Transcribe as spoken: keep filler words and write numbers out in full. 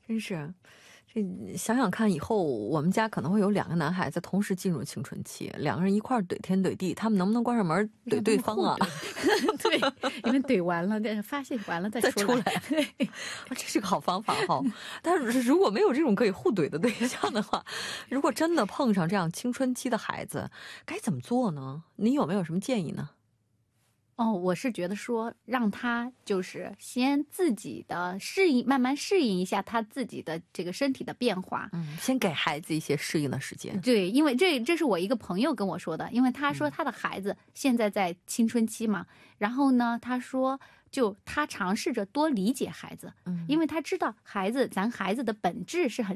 真是。这想想看，以后我们家可能会有两个男孩子同时进入青春期，两个人一块怼天怼地，他们能不能关上门怼对方啊？ 对，你们怼完了，发泄完了再出来。 出来这是个好方法哈、哦。但是如果没有这种可以互怼的对象的话，如果真的碰上这样青春期的孩子，该怎么做呢？你有没有什么建议呢？ 哦，我是觉得说让他就是先自己的适应，慢慢适应一下他自己的这个身体的变化。 嗯，先给孩子一些适应的时间。 对，因为这这是我一个朋友跟我说的，因为他说他的孩子现在在青春期嘛，嗯、然后呢，他说就他尝试着多理解孩子，嗯，因为他知道孩子咱孩子的本质是很